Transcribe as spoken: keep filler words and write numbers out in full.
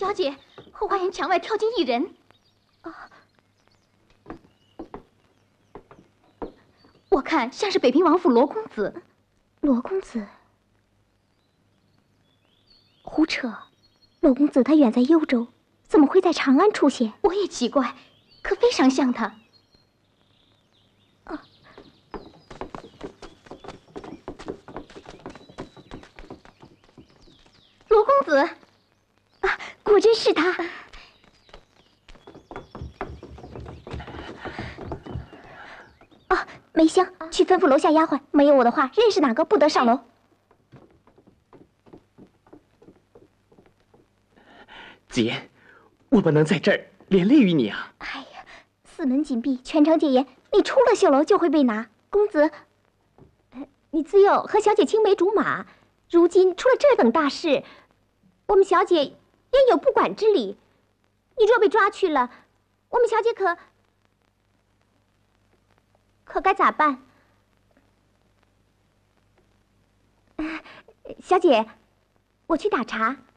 小姐，后花园墙外跳进一人。啊！我看像是北平王府罗公子。 罗公子？胡扯！罗公子他远在幽州，怎么会在长安出现？ 我也奇怪，可非常像他。啊！罗公子！ 啊，果真是他！啊，梅香，去吩咐楼下丫鬟，没有我的话，认识哪个不得上楼。 姐，我不能在这儿连累于你啊！ 哎呀，四门紧闭，全城戒严，你出了绣楼就会被拿。公子，你自幼和小姐青梅竹马，如今出了这等大事，我们小姐焉有不管之理？你若被抓去了，我们小姐可可该咋办？小姐，我去打茶。